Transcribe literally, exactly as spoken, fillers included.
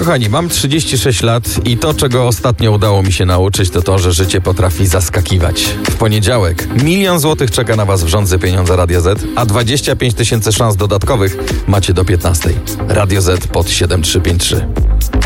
Kochani, mam trzydzieści sześć lat i to, czego ostatnio udało mi się nauczyć, to to, że życie potrafi zaskakiwać. W poniedziałek milion złotych czeka na was w Rządzy Pieniądze Radia Z, a dwadzieścia pięć tysięcy szans dodatkowych macie do piętnastej. Radio Z pod siedem trzy pięć trzy.